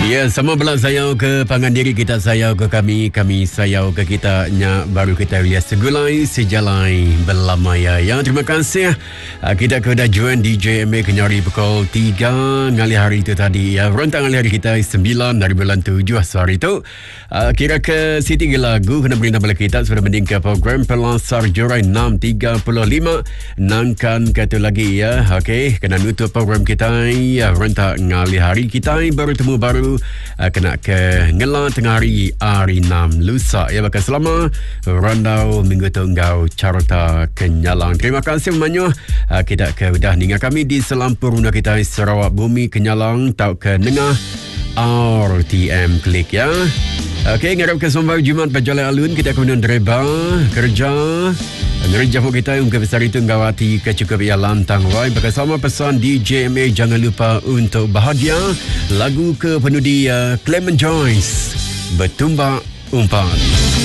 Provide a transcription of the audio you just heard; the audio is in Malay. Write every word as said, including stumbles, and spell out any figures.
Ya, sama belak sayau ke pangan diri kita, sayau ke kami, kami sayau ke kita, nya baru kita lihat segulai sejalai belamaya. Yang terima kasih kita ke dah join D J M A kenyari pukul tiga ngali hari itu tadi ya. Rentang ngali hari kita sembilan dari bulan tujuh hari itu. Kira ke Siti lagu kena berita balik kita sudah mending ke program Pelasar Jorai enam tiga lima nangkan kata lagi ya. Okey, kena nutup program kita ya. Rentang ngali hari kita baru temu baru Uh, kena ke ngela tengah hari hari enam lusa ya, bakal selama randau minggu tunggau carta kenyalang. Terima kasih banyak uh, kita ke udah ninga kami di selampurna kita Sarawak Bumi Kenyalang tau ke nengah R T M klik ya. Okey, ngarap ke sombau Jumat berjalan alun kita kemudian dreba kerja ngerja kita ungkap besar itu ngawati ke cukup ia lantang wai bersama pesan D J M A. Jangan lupa untuk bahagia lagu ke penudi uh, Clement Joyce bertumbak umpan.